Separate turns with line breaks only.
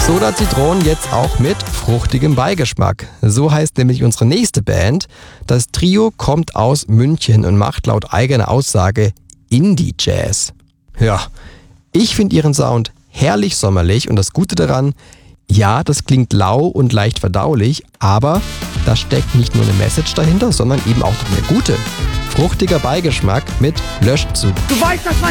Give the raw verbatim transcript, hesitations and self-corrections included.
Soda Zitronen jetzt auch mit fruchtigem Beigeschmack. So heißt nämlich unsere nächste Band. Das Trio kommt aus München und macht laut eigener Aussage Indie-Jazz. Ja, ich finde ihren Sound herrlich sommerlich und das Gute daran, ja, das klingt lau und leicht verdaulich, aber da steckt nicht nur eine Message dahinter, sondern eben auch noch eine gute. Fruchtiger Beigeschmack mit Löschzug.
Du weißt, dass man